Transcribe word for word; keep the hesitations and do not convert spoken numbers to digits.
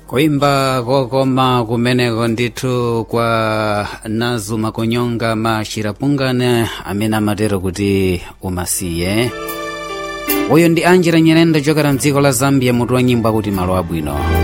Kuimba kokoma kumeneko ndithu kwa Nazu Makonyonga Mashirapungane amene amatero kuti umasiye. Uyu ndi Angela Nyerenda chokera mdziko la Zambia, mutu wa nyimbo kuti malo abwino.